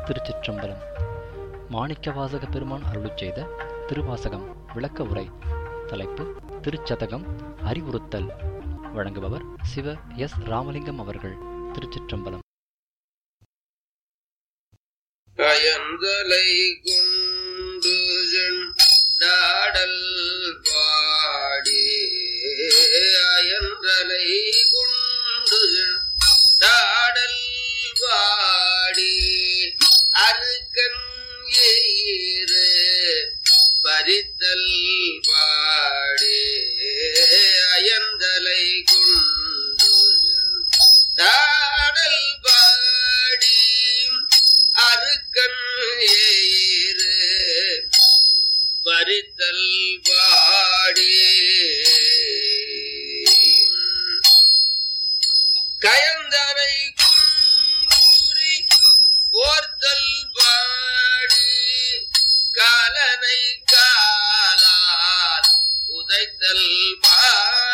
திருச்சிற்றம்பலம். மாணிக்கவாசக பெருமான் அருளிச் செய்த திருவாசகம் விளக்க உரை. தலைப்பு திருச்சதகம் அறிவுறுத்தல். வழங்குபவர் சிவ எஸ் ராமலிங்கம் அவர்கள். திருச்சிற்றம்பலம். அயந்தலை கொண்டு செண்டாடல் பாடி, அயந்தலை கொண்டு செண்டாடல் பாடி, அருக்கன் ஏறு பறித்தல் பாடி, அயந்தலை கொண்டு செண்டாடல் பாடி, அருக்கன் ஏறு பறித்தல் பாடி, கயந்தனை குன்றூரி போர்த்தல் பாடி, காலனை காலால் உதைத்தல் பாடி,